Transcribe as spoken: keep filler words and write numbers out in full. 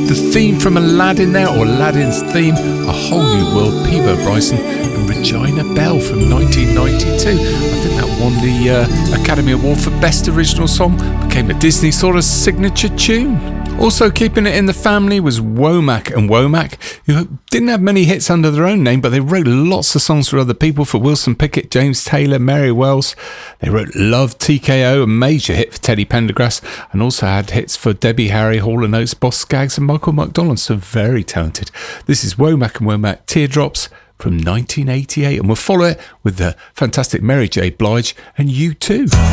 the theme from Aladdin there, or Aladdin's theme, A Whole New World, Peabo Bryson and Regina Bell from nineteen ninety-two. I think that won the uh, Academy Award for Best Original Song, became a Disney sort of signature tune. Also keeping it in the family was Womack and Womack, who didn't have many hits under their own name, but they wrote lots of songs for other people, for Wilson Pickett, James Taylor, Mary Wells. They wrote Love, T K O, a major hit for Teddy Pendergrass, and also had hits for Debbie Harry, Hall and Oates, Boss Skaggs and Michael McDonald, so very talented. This is Womack and Womack, Teardrops from nineteen eighty-eight, and we'll follow it with the fantastic Mary J. Blige and U two.